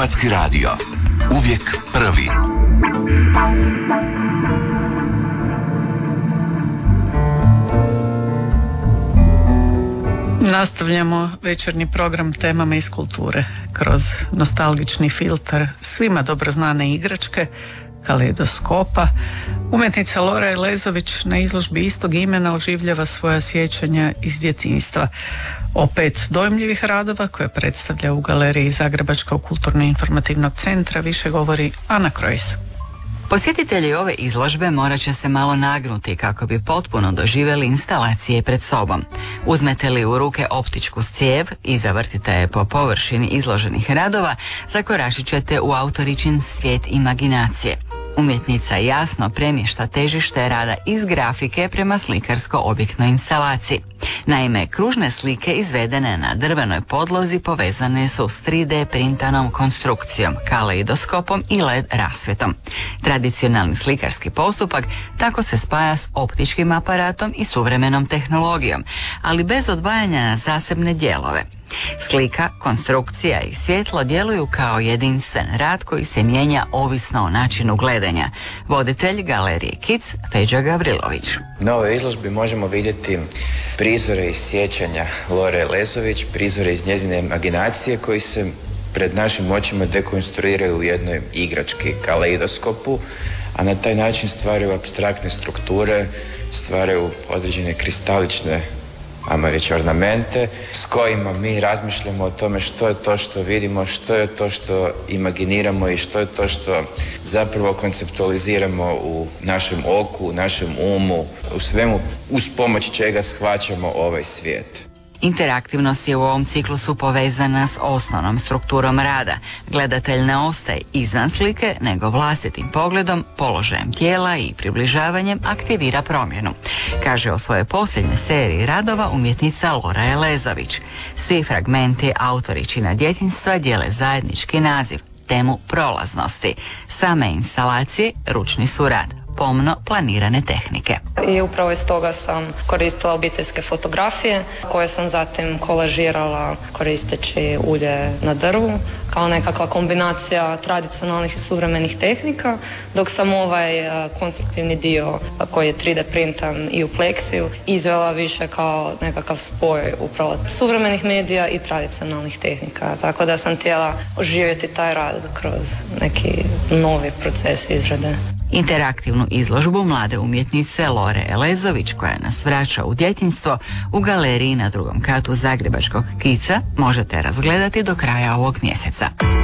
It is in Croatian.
Hrvatski radio. Uvijek prvi. Nastavljamo večernji program temama iz kulture kroz nostalgični filter svima dobro znane igračke, kaleidoskopa. Umjetnica Lora Elezović na izložbi istog imena oživljava svoja sjećanja iz djetinjstva. O 5 dojmljivih radova koje predstavlja u galeriji Zagrebačkog kulturno-informativnog centra više govori Ana Krojs. Posjetitelji ove izložbe morat će se malo nagnuti kako bi potpuno doživjeli instalacije pred sobom. Uzmete li u ruke optičku cijev i zavrtite je po površini izloženih radova, zakoračit ćete u autoričin svijet imaginacije. Umjetnica jasno premješta težište rada iz grafike prema slikarsko-objektnoj instalaciji. Naime, kružne slike izvedene na drvenoj podlozi povezane su s 3D printanom konstrukcijom, kaleidoskopom i LED rasvjetom. Tradicionalni slikarski postupak tako se spaja s optičkim aparatom i suvremenom tehnologijom, ali bez odvajanja na zasebne dijelove. Slika, konstrukcija i svjetlo djeluju kao jedinstven rad koji se mijenja ovisno o načinu gledanja. Voditelj galerije Kids, Feđa Gavrilović. Na ovoj izložbi možemo vidjeti prizore iz sjećanja Lore Elezović, prizore iz njezine imaginacije koji se pred našim očima dekonstruiraju u jednoj igrački, kaleidoskopu, a na taj način stvaraju apstraktne strukture, stvaraju određene kristalične, ajmo reći, ornamente s kojima mi razmišljamo o tome što je to što vidimo, što je to što imaginiramo i što je to što zapravo konceptualiziramo u našem oku, u našem umu, u svemu uz pomoć čega shvaćamo ovaj svijet. Interaktivnost je u ovom ciklusu povezana s osnovnom strukturom rada. Gledatelj ne ostaje izvan slike, nego vlastitim pogledom, položajem tijela i približavanjem aktivira promjenu. Kaže o svojoj posljednjoj seriji radova umjetnica Lora Elezović. Svi fragmenti autoričina djetinjstva dijele zajednički naziv, temu prolaznosti. Same instalacije ručni su rad, pomno planirane tehnike. I upravo iz toga sam koristila obiteljske fotografije koje sam zatim kolažirala koristeći ulje na drvu kao nekakva kombinacija tradicionalnih i suvremenih tehnika, dok sam ovaj konstruktivni dio koji je 3D printan i u pleksiju izvela više kao nekakav spoj upravo suvremenih medija i tradicionalnih tehnika. Tako da sam htjela oživjeti taj rad kroz neki novi proces izrade. Interaktivnu izložbu mlade umjetnice Lore Elezović, koja nas vraća u djetinjstvo, u galeriji na 2. katu Zagrebačkog Kica možete razgledati do kraja ovog mjeseca.